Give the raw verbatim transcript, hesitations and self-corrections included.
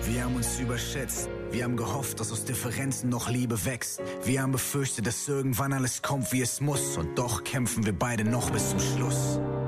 Wir haben uns überschätzt. Wir haben gehofft, dass aus Differenzen noch Liebe wächst. Wir haben befürchtet, dass irgendwann alles kommt, wie es muss. Und doch kämpfen wir beide noch bis zum Schluss.